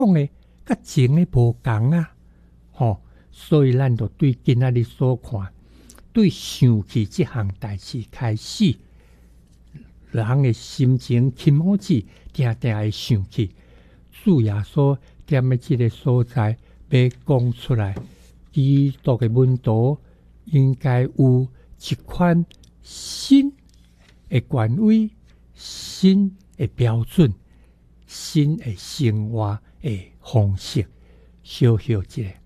讲的甲前的无同啊，所以咱就对今仔日所看，对想起这项代志开始，人的心情起毛子，定定会想起主耶稣踮的这个所在，要讲出来，基督的门徒应该有一款新的权威、新的标准、新的生活的方式。小小一个，